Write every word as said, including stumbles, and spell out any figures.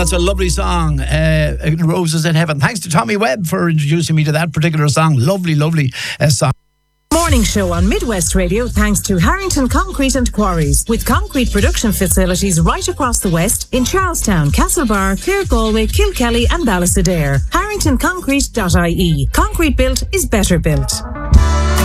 that's a lovely song, uh, Roses in Heaven. Thanks to Tommy Webb for introducing me to that particular song. Lovely, lovely uh, song. Morning show on Midwest Radio thanks to Harrington Concrete and Quarries, with concrete production facilities right across the West in Charlestown, Castlebar, Clare Galway, Kilkelly and Ballysadare. harrington concrete dot I E. Concrete built is better built.